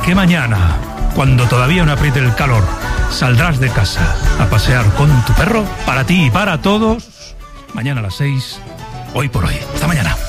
que mañana, cuando todavía no apriete el calor, saldrás de casa a pasear con tu perro, para ti y para todos, mañana a las 6, Hoy por Hoy. Hasta mañana.